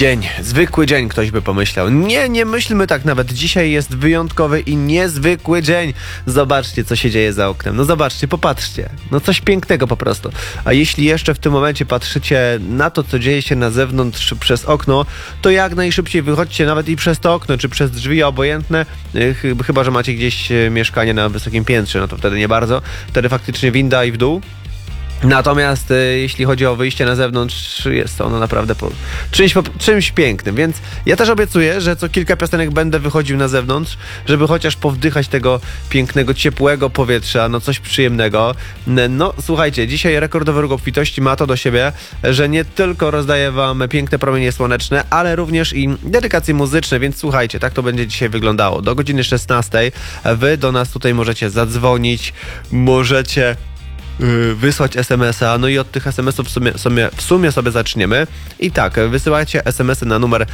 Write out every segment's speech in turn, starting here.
Zwykły dzień, ktoś by pomyślał. Nie myślmy tak nawet. Dzisiaj jest wyjątkowy i niezwykły dzień. Zobaczcie, co się dzieje za oknem. No zobaczcie, popatrzcie. No coś pięknego po prostu. A jeśli jeszcze w tym momencie patrzycie na to, co dzieje się na zewnątrz przez okno, to jak najszybciej wychodźcie nawet i przez to okno, czy przez drzwi, obojętne. Chyba że macie gdzieś mieszkanie na wysokim piętrze, no to wtedy nie bardzo. Wtedy faktycznie winda i w dół. Natomiast jeśli chodzi o wyjście na zewnątrz, jest ono naprawdę czymś pięknym, więc ja też obiecuję, że co kilka piosenek będę wychodził na zewnątrz, żeby chociaż powdychać tego pięknego, ciepłego powietrza, no coś przyjemnego. No słuchajcie, dzisiaj rekordowy róg obfitości ma to do siebie, że nie tylko rozdaję wam piękne promienie słoneczne, ale również i dedykacje muzyczne, więc słuchajcie, tak to będzie dzisiaj wyglądało. Do godziny 16 wy do nas tutaj możecie zadzwonić, możecie wysłać SMS-a, no i od tych SMS-ów w sumie sobie zaczniemy. I tak, wysyłajcie SMS-y na numer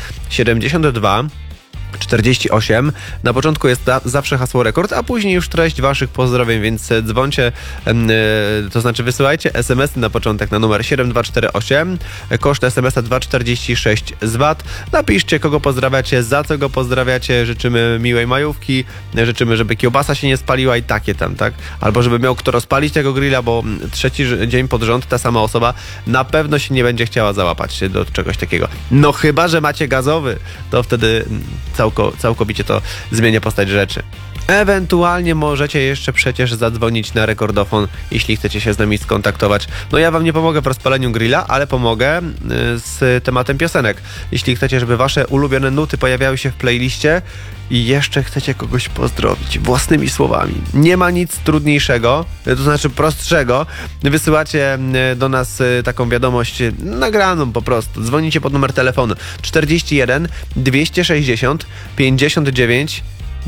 7248. Na początku jest zawsze hasło rekord, a później już treść waszych pozdrowień, więc dzwońcie, to znaczy wysyłajcie SMS-y na początek na numer 7248. Koszt SMS-a 2,46 z VAT. Napiszcie, kogo pozdrawiacie, za co go pozdrawiacie. Życzymy miłej majówki, życzymy, żeby kiełbasa się nie spaliła i takie tam, tak? Albo żeby miał kto rozpalić tego grilla, bo trzeci dzień pod rząd ta sama osoba na pewno się nie będzie chciała załapać się do czegoś takiego. No chyba że macie gazowy, to wtedy całkowicie to zmienia postać rzeczy. Ewentualnie możecie jeszcze przecież zadzwonić na rekordofon, jeśli chcecie się z nami skontaktować. No ja wam nie pomogę w rozpaleniu grilla, ale pomogę z tematem piosenek. Jeśli chcecie, żeby wasze ulubione nuty pojawiały się w playliście i jeszcze chcecie kogoś pozdrowić własnymi słowami. Nie ma nic trudniejszego, to znaczy prostszego. Wysyłacie do nas taką wiadomość nagraną po prostu. Dzwonicie pod numer telefonu 41 260 59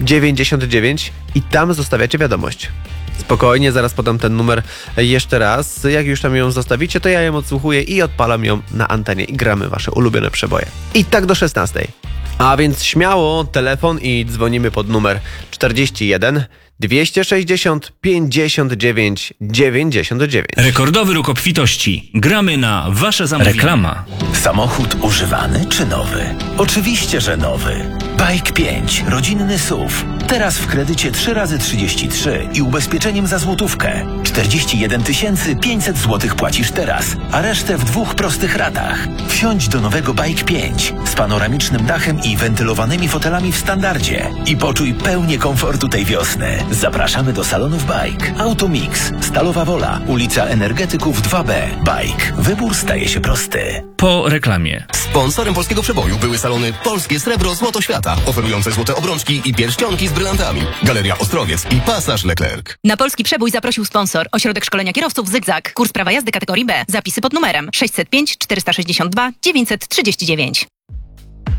99 i tam zostawiacie wiadomość. Spokojnie, zaraz podam ten numer jeszcze raz. Jak już tam ją zostawicie, to ja ją odsłuchuję i odpalam ją na antenie i gramy wasze ulubione przeboje. I tak do 16. A więc śmiało telefon i dzwonimy pod numer 41 260 59 99. Rekordowy róg obfitości. Gramy na wasze zamówienie. Reklama. Samochód używany czy nowy? Oczywiście, że nowy. Bike 5, rodzinny SUV. Teraz w kredycie 3x33 i ubezpieczeniem za złotówkę. 41 500 zł płacisz teraz, a resztę w 2 prostych ratach. Wsiądź do nowego Bike 5 z panoramicznym dachem i wentylowanymi fotelami w standardzie i poczuj pełnię komfortu tej wiosny. Zapraszamy do salonów Bike. Automix, Stalowa Wola, ulica Energetyków 2B. Bike. Wybór staje się prosty. Po reklamie. Sponsorem Polskiego Przeboju były salony Polskie Srebro Złoto Świata, oferujące złote obrączki i pierścionki z brylantami. Galeria Ostrowiec i Pasaż Leclerc. Na Polski Przebój zaprosił sponsor. Ośrodek Szkolenia Kierowców Zygzak. Kurs prawa jazdy kategorii B. Zapisy pod numerem 605 462 939.